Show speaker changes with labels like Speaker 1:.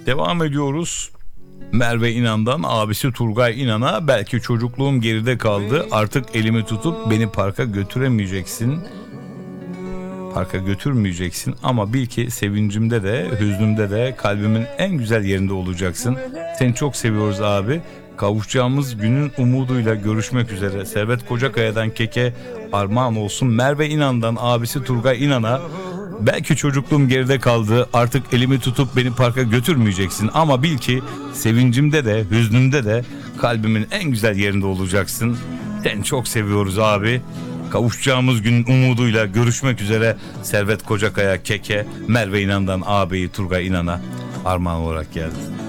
Speaker 1: Devam ediyoruz. Merve İnan'dan abisi Turgay İnan'a, belki çocukluğum geride kaldı, artık elimi tutup beni parka götüremeyeceksin. Parka götürmeyeceksin ama bil ki sevincimde de hüznümde de kalbimin en güzel yerinde olacaksın. Seni çok seviyoruz abi. Kavuşacağımız günün umuduyla görüşmek üzere. Servet Kocakaya'dan keke armağan olsun Merve İnan'dan abisi Turgay İnan'a. Belki çocukluğum geride kaldı, artık elimi tutup beni parka götürmeyeceksin ama bil ki sevincimde de hüznümde de kalbimin en güzel yerinde olacaksın. Seni çok seviyoruz abi. Kavuşacağımız günün umuduyla görüşmek üzere. Servet Kocakaya keke Merve İnan'dan ağabeyi Turgay İnan'a armağan olarak geldi.